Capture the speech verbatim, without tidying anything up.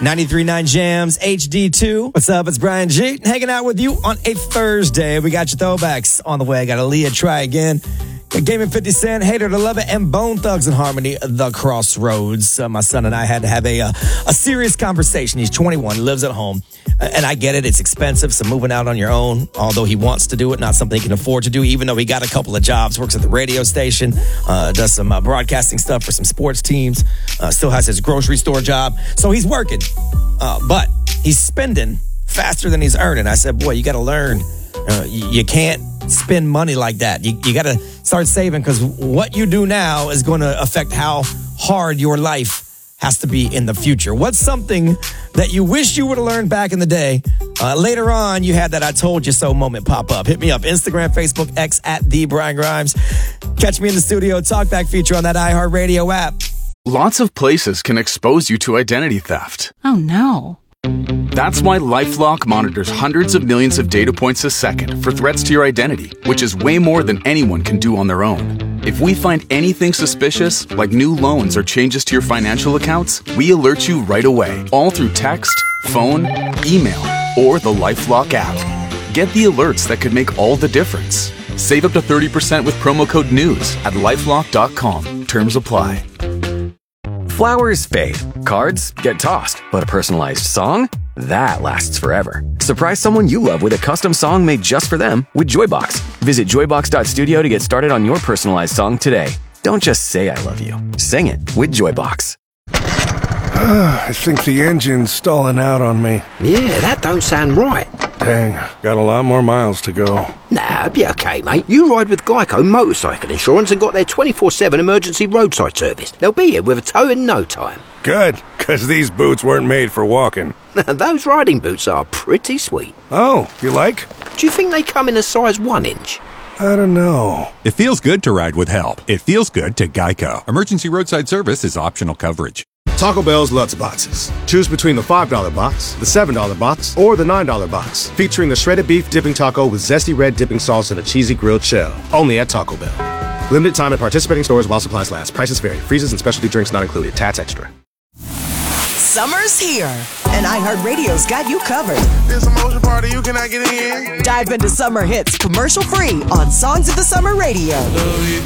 ninety-three point nine Jams H D two. What's up? It's Brian G. Hanging out with you on a Thursday. We got your throwbacks on the way. I got Aaliyah, Try Again. Gaming fifty Cent, Hater to Love It, and Bone Thugs and Harmony, The Crossroads. Uh, my son and I had to have a, uh, a serious conversation. He's twenty-one, lives at home. Uh, and I get it. It's expensive. So moving out on your own, although he wants to do it, not something he can afford to do, even though he got a couple of jobs, works at the radio station, uh, does some uh, broadcasting stuff for some sports teams, uh, still has his grocery store job. So he's working, uh, but he's spending faster than he's earning. I said, boy, you got to learn. Uh, you, you can't spend money like that. You, you got to start saving, because what you do now is going to affect how hard your life has to be in the future. What's something that you wish you would have learned back in the day? Uh, later on, you had that I told you so moment pop up. Hit me up, Instagram, Facebook, X, at The Brian Grimes. Catch me in the studio, talkback feature on that iHeartRadio app. Lots of places can expose you to identity theft. Oh, no. That's why LifeLock monitors hundreds of millions of data points a second for threats to your identity, which is way more than anyone can do on their own. If we find anything suspicious, like new loans or changes to your financial accounts, we alert you right away, all through text, phone, email, or the LifeLock app. Get the alerts that could make all the difference. Save up to thirty percent with promo code NEWS at lifelock dot com. Terms apply. Flowers fade, cards get tossed, but a personalized song? That lasts forever. Surprise someone you love with a custom song made just for them with Joybox. Visit joybox dot studio to get started on your personalized song today. Don't just say I love you. Sing it with Joybox. I think the engine's stalling out on me. Yeah, that don't sound right. Dang, got a lot more miles to go. Nah, be okay, mate. You ride with Geico Motorcycle Insurance and got their twenty-four seven emergency roadside service. They'll be here with a tow in no time. Good, because these boots weren't made for walking. Those riding boots are pretty sweet. Oh, you like? Do you think they come in a size one inch? I don't know. It feels good to ride with help. It feels good to Geico. Emergency roadside service is optional coverage. Taco Bell's Lutz Boxes. Choose between the five dollar box, the seven dollar box, or the nine dollar box, featuring the shredded beef dipping taco with zesty red dipping sauce and a cheesy grilled shell. Only at Taco Bell. Limited time at participating stores while supplies last. Prices vary. Freezes and specialty drinks not included. Tats extra. Summer's here, and iHeartRadio's got you covered. It's a motion party, you cannot get in. Dive into summer hits commercial-free on Songs of the Summer Radio.